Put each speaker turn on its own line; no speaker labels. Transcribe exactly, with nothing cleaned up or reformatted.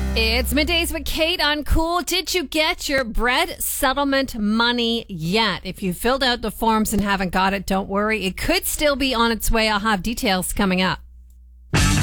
It's Middays with Kate on Cool. Did you get your bread settlement money yet? If you filled out the forms and haven't got it, don't worry. It could still be on its way. I'll have details coming up.